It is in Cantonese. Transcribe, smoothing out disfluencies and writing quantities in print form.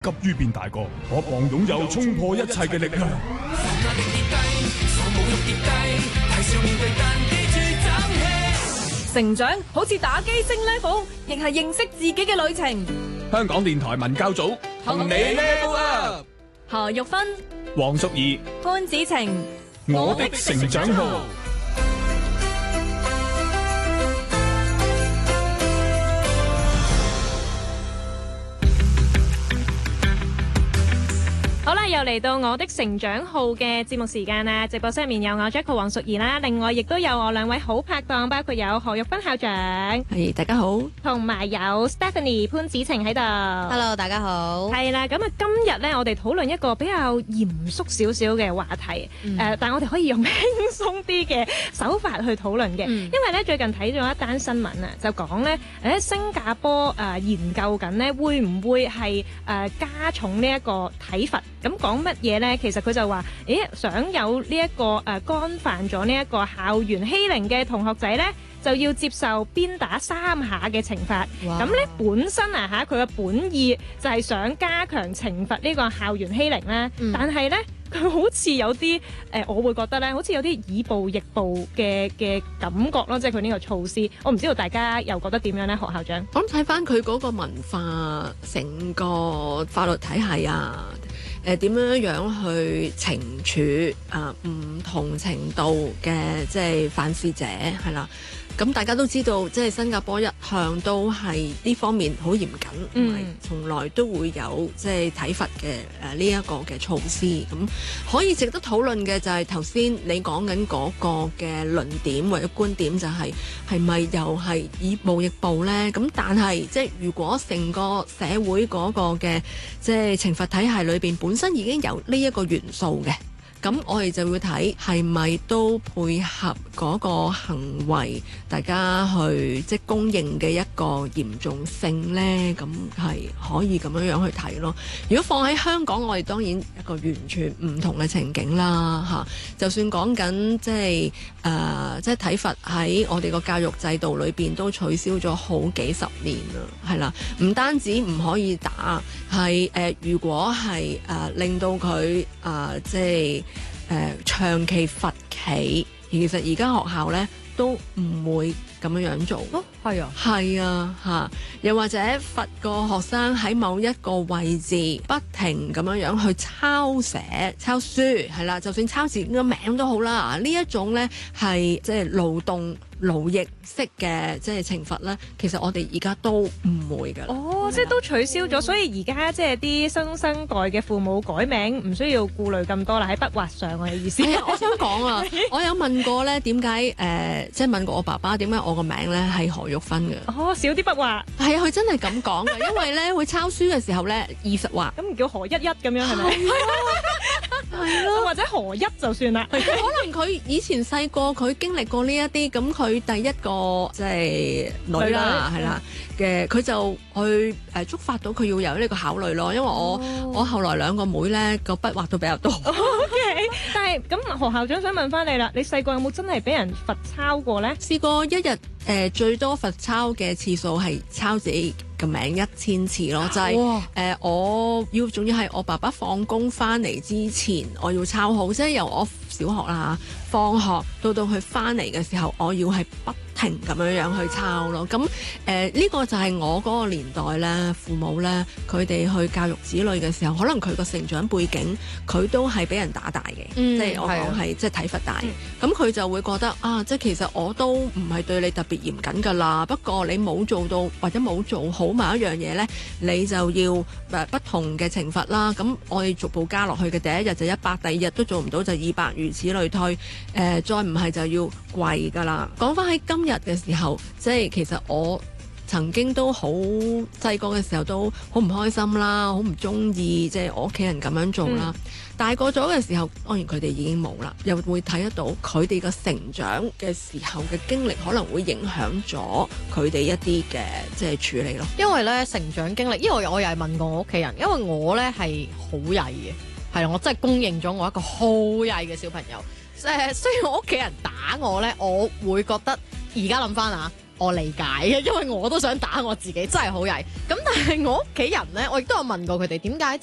急於變大個，渴望擁有衝破一切嘅力量。 成長好似打機升 level， 亦係認識自己嘅旅程。 香港電台文教組同你 level up。 何玉芬、 黃淑儀、 潘子晴， 我的成長號。 好啦，又嚟到我的成長號嘅節目時間啦！直播室入面有我 Jacko 黃淑儀啦，另外亦都有我兩位好拍檔，包括有何玉芬校長， 係大家好， 同埋有 Stephanie 潘子晴喺度。 Hello， 大家好。 係啦，咁啊，今日咧我哋討論一個比較嚴肅少少嘅話題，但係我哋可以用輕鬆啲嘅手法去討論嘅，因為咧最近睇咗一單新聞啊，就講咧新加坡研究緊咧會唔會係加重呢一個體罰。咁講乜嘢呢？其實佢就話，想有呢一個干犯咗呢一個校園欺凌嘅同學仔呢，就要接受鞭打3下嘅懲罰。咁呢本身佢嘅本意就係想加強懲罰呢個校園欺凌啦。但係呢，佢好似有啲我會覺得呢，好似有啲以暴易暴嘅感覺咯，即係佢呢個措施。我唔知道大家又覺得點樣呢？何校長， 我諗睇翻佢嗰個文化，成個法律體系啊。點樣去懲處唔同程度嘅即係犯事者係啦，咁大家都知道，即係新加坡一向都係呢方面好嚴謹，同埋從來都會有即係體罰嘅呢一個嘅措施。咁可以值得討論嘅就係頭先你講緊嗰個嘅論點或者觀點，就係咪又係以暴易暴呢？咁但係即係如果成個社會嗰個嘅即係懲罰體系裏邊本身已經有呢一個元素嘅。咁我哋就會睇係咪都配合嗰個行為，大家去即係公認嘅一個嚴重性呢？咁係可以咁樣去睇咯。如果放喺香港，我哋當然一個完全唔同嘅情景啦嚇。就算講緊即係即係體罰喺我哋個教育制度裏邊都取消咗好幾十年啦，係啦，唔單止唔可以打，係如果係令到佢即係長期罰企，其實而家學校咧都唔會咁樣做。 係啊， 係啊，嚇！又或者罰個學生喺某一個位置不停咁樣去抄寫、抄書，係啦，就算抄自己個名都好啦。呢一種咧係即係勞動勞役式嘅即係懲罰咧，其實我哋而家都唔會㗎啦。 即係都取消咗，所以而家即係啲新生代嘅父母改名唔需要顧慮咁多啦，喺筆畫上我嘅意思。 我想講啊，我有問過咧，點解即係問過我爸爸點解我個名咧係何玉芬嘅？ 少啲筆畫。 係啊，佢真係咁講嘅，因為咧會抄書嘅時候咧20畫。 咁唔叫何一一咁樣係咪？ 係咯， 或者何一就算啦。 可能佢以前細個佢經歷過呢一啲，咁佢第一個即係女啦，係啦嘅，佢就去觸發到佢要有呢個考慮咯。因為我後來兩個妹咧個筆畫都比較多。 OK， 但係咁何校長想問翻你啦，你細個有冇真係俾人罰抄過咧？ 試過一日最多罰抄嘅次數係抄自己個名1000次咯，就係我要仲要係我爸爸放工翻嚟之前，我要抄好，即係由我小學啦放學到佢翻嚟嘅時候，我要係不停咁樣去抄咯。咁呢個就係我嗰個年代咧，父母咧佢哋去教育子女嘅時候，可能佢個成長背景佢都係俾人打大嘅，即係我講係即係體罰大。咁佢就會覺得即係其實我都唔係對你特別嚴謹㗎啦，不過你冇做到或者冇做好某一樣嘢咧，你就要不同嘅懲罰啦。咁我哋逐步加落去嘅，第一日就100，第二日都做唔到就200，如此類推。再唔係就要跪㗎啦。講翻喺今日嘅時候，即係其實我曾經都好細個嘅時候都好唔開心啦，好唔中意即係我屋企人咁樣做啦。大個咗嘅時候，當然佢哋已經冇啦，又會睇得到佢哋個成長嘅時候嘅經歷可能會影響咗佢哋一啲嘅即係處理咯。 因為咧成長經歷，因為我又係問過我屋企人，因為我咧係好曳嘅，係我真係公認咗我一個好曳嘅小朋友。雖然我屋企人打我咧，我會覺得而家諗翻我理解嘅，因為我都想打我自己，真係好曳。咁但係我屋企人咧，我亦都有問過佢哋點解。